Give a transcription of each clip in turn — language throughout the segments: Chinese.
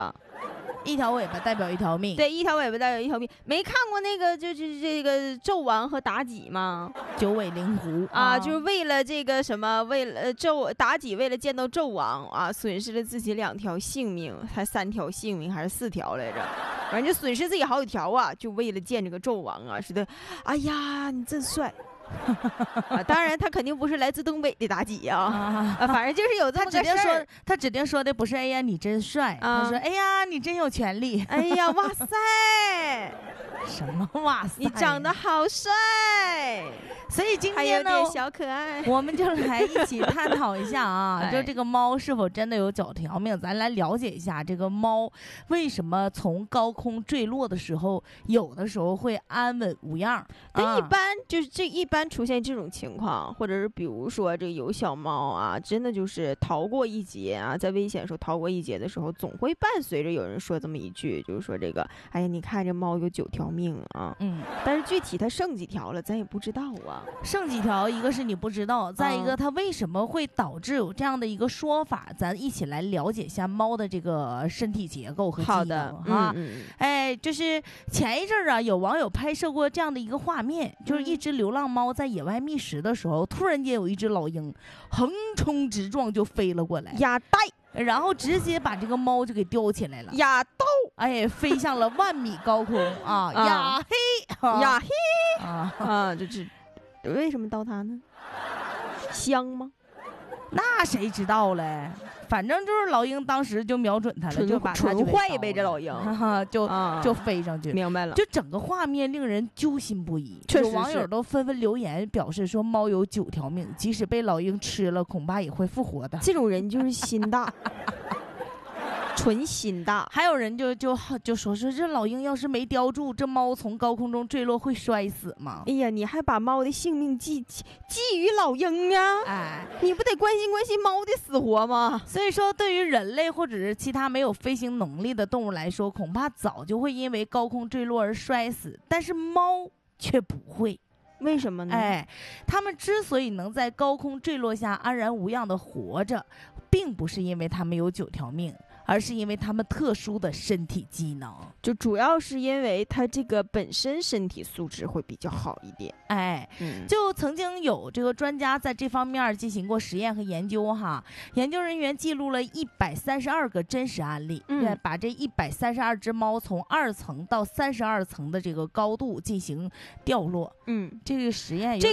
巴。 一条尾巴代表一条命， 对，一条尾巴代表一条命。没看过那个就是这个纣王和妲己吗？ 九尾灵狐啊，就是为了这个什么，为了妲己为了见到纣王啊，损失了自己2条性命，还3条性命还是4条来着？反正就损失自己好几条啊，就为了见这个纣王啊，是的。哎呀，你真帅。当然他肯定不是来自东北的妲己啊，反正就是有这么个事儿。 他指定说的不是哎呀你真帅，他说哎呀你真有权利， 哎呀哇塞， 什么哇塞， 你长得好帅。 所以今天呢， 还有点小可爱， 我们就来一起探讨一下啊，就这个猫是否真的有9条命？咱来了解一下这个猫为什么从高空坠落的时候，有的时候会安稳无恙。 但一般出现这种情况，或者是比如说这个有小猫啊，真的就是逃过一劫啊，在危险时候逃过一劫的时候，总会伴随着有人说这么一句，就是说这个，哎呀，你看这猫有9条命啊，但是具体它剩几条了，咱也不知道啊。 剩几条，一个是你不知道，再一个它为什么会导致有这样的一个说法，咱一起来了解一下猫的这个身体结构和机能哈。哎，就是前一阵啊，有网友拍摄过这样的一个画面，就是一只流浪猫在野外觅食的时候，突然间有一只老鹰横冲直撞就飞了过来， 亚呆， 然后直接把这个猫就给叼起来了， 亚刀， 哎，飞向了10000米高空啊，呀嘿呀嘿啊，就是为什么刀它呢？香吗？ 那谁知道嘞？反正就是老鹰当时就瞄准它了，就把它纯坏呗，这老鹰就飞上去。 明白了， 就整个画面令人揪心不已。 有网友都纷纷留言表示说，猫有9条命，即使被老鹰吃了，恐怕也会复活的。 这种人就是心大。纯心大。 还有人就说这老鹰要是没叼住，这猫从高空中坠落会摔死吗？ 哎呀，你还把猫的性命寄予老鹰啊？哎，你不得关心关心猫的死活吗？ 所以说，对于人类或者是其他没有飞行能力的动物来说，恐怕早就会因为高空坠落而摔死，但是猫却不会。 为什么呢？ 哎，它们之所以能在高空坠落下安然无恙的活着，并不是因为它们有9条命，而是因为它们特殊的身体机能， 就主要是因为它这个本身身体素质会比较好一点。 哎，就曾经有这个专家在这方面进行过实验和研究哈，研究人员记录了132个真实案例，把这132只猫从2层到32层的这个高度进行掉落。这个实验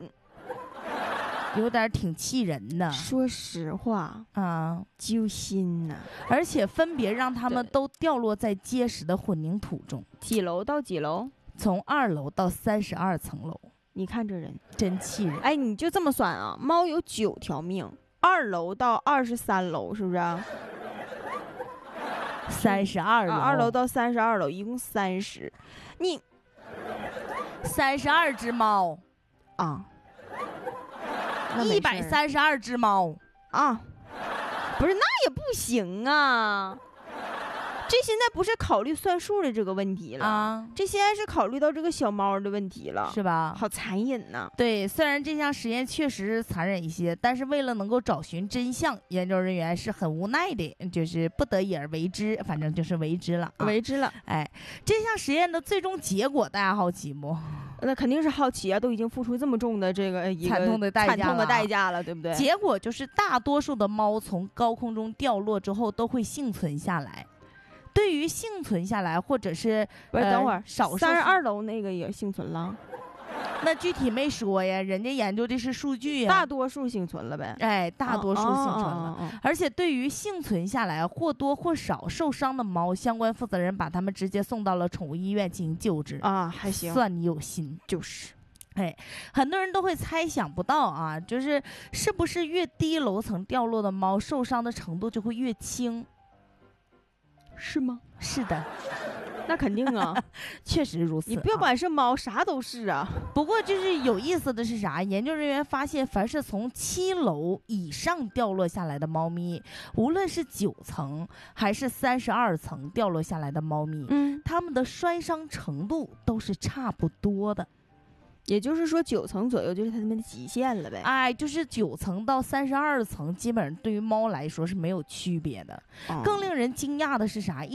有点挺气人的， 说实话啊， 揪心呐！ 而且分别让他们都掉落在结实的混凝土中。 几楼到几楼？ 从2楼到32层楼。 你看这人真气人！ 哎，你就这么算啊？猫有9条命，2楼到23楼是不是 ？32楼 ，2楼到32楼，一共30。你 32只猫啊 ，132只猫啊，不是，那也不行啊。这现在不是考虑算数的这个问题了啊，这现在是考虑到这个小猫的问题了， 是吧？ 好残忍呐！ 对，虽然这项实验确实残忍一些，但是为了能够找寻真相，研究人员是很无奈的，就是不得已而为之，反正就是为之了， 为之了。 哎，这项实验的最终结果，大家好奇不？ 那肯定是好奇啊，都已经付出这么重的这个惨痛的代价了，对不对？ 结果就是大多数的猫从高空中掉落之后都会幸存下来。对于幸存下来，或者是等会儿少数 32楼那个也幸存了， 那具体没说呀，人家研究的是数据呀， 大多数幸存了呗。 哎，大多数幸存了，而且对于幸存下来或多或少受伤的猫，相关负责人把他们直接送到了宠物医院进行救治啊，还行， 算你有心， 就是。 哎，很多人都会猜想不到啊，就是是不是越低楼层掉落的猫受伤的程度就会越轻？ 是吗？ 是的， 那肯定啊， 确实如此。 你不管是猫，啥都是啊。 不过就是有意思的是啥？研究人员发现，凡是从7楼以上掉落下来的猫咪，无论是9层还是32层掉落下来的猫咪，它们的摔伤程度都是差不多的。 也就是说9层左右就是它们的极限了呗。 哎，就是9层到32层，基本上对于猫来说是没有区别的。更令人惊讶的是啥？